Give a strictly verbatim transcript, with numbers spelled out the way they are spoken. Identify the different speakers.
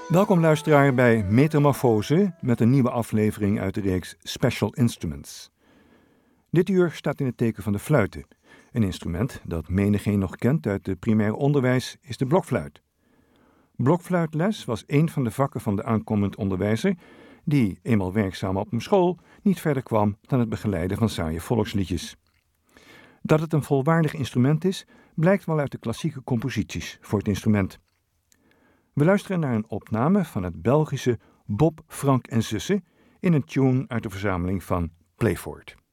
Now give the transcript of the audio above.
Speaker 1: Welkom luisteraar bij Metamorfose met een nieuwe aflevering uit de reeks Special Instruments. Dit uur staat in het teken van de fluiten. Een instrument dat menigeen nog kent uit het primair onderwijs is de blokfluit. Blokfluitles was een van de vakken van de aankomend onderwijzer die, eenmaal werkzaam op een school, niet verder kwam dan het begeleiden van saaie volksliedjes. Dat het een volwaardig instrument is, blijkt wel uit de klassieke composities voor het instrument. We luisteren naar een opname van het Belgische Bob, Frank en Zussen in een tune uit de verzameling van Playford.